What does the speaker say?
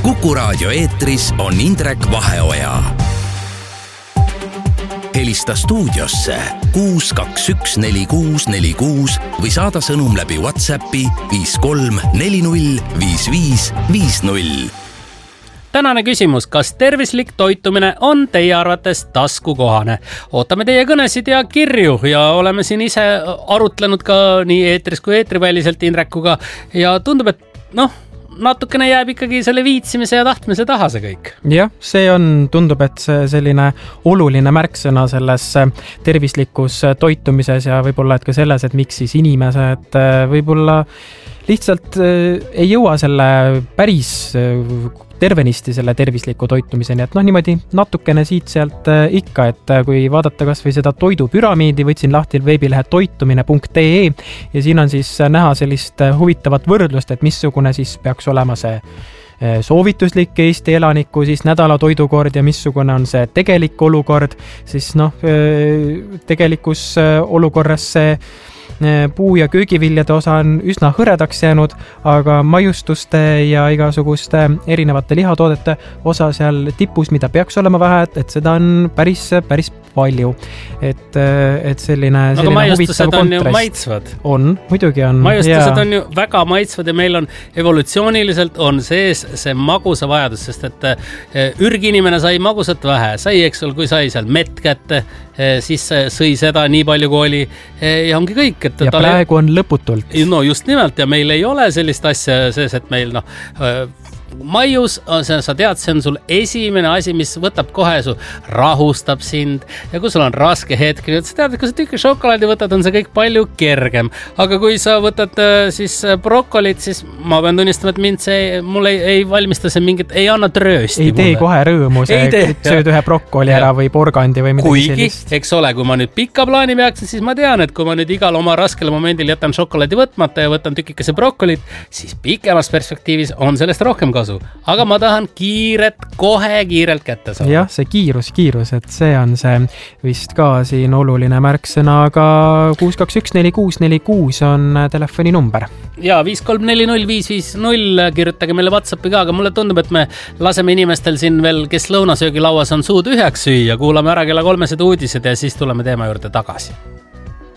Kuku Raadio eetris on Indrek Vaheoja. Helista stuudiosse 6214646 või saada sõnum läbi WhatsAppi 53405550. Tänane küsimus, kas tervislik toitumine on teie arvates taskukohane? Ootame teie kõnesid ja kirju ja oleme siin ise arutlenud ka nii eetris kui eetriväliselt Indrekuga ja tundub, et natukene jääb ikkagi selle viitsimise ja tahtmise taha see kõik. Jah, see tundub, et see selline oluline märksõna selles tervislikus toitumises ja võib-olla et ka selles, et miks siis inimesed võib-olla lihtsalt ei jõua selle päris tervenisti selle tervisliku toitumiseni, et niimoodi natukene siit-sealt ikka, et kui vaadata kas või seda toidupüramiidi, võtsin lahti veebilehe toitumine.ee ja siin on siis näha sellist huvitavat võrdlust, et missugune siis peaks olema see soovituslik Eesti elaniku siis nädala toidukord ja missugune on see tegelik olukord, siis tegelikus olukorras see puu- ja köögiviljade osa on üsna hõredaks jäänud, aga maiustuste ja igasuguste erinevate lihatoodete osa seal tipus, mida peaks olema vähe, et seda on päris palju. Et selline maiustused on ju maitsvad. Muidugi on. Maiustused on ju väga maitsvad ja meil on evolutsiooniliselt on sees see magusa vajadus, sest et ürginimene sai magusat vähe, sai eksul, kui sai seal mett kätte, siis sõi seda nii palju kui oli ja ongi kõik. Ja praegu on lõputult. No just nimelt ja meil ei ole sellist asja sees, et meil maius, sa tead, see on sul esimene asi, mis võtab kohe su, rahustab sind ja kui sul on raske hetk, sa tead, et kui sa tükki šokolaadi võtad, on see kõik palju kergem. Aga kui sa võtad siis brokolit, siis ma pean tunnistama, et mul ei valmista see mingit, ei anna tröösti. Ei tee kohe rõõmu, sööd ühe brokoli ära või porgandi või midagi sellist. Kuigi, eks ole, kui ma nüüd pika plaani peaksin, siis ma tean, et kui ma nüüd igal oma raskel momendil jätan šokolaadi võtmata ja võtan tükikese brokolit, siis pikemas perspektiivis on sellest rohkem kasu. Aga ma tahan kohe kiirelt kätte saada. Jah, see kiirus, et see on see vist ka siin oluline märksõna, aga 6214646 on telefoni number. Ja 53405550 kirjutage meile WhatsAppi ka, aga mulle tundub, et me laseme inimestel siin veel, kes lõunasöögilauas on suud üheks süüa, kuulame ära kella 3 uudised ja siis tuleme teema juurde tagasi.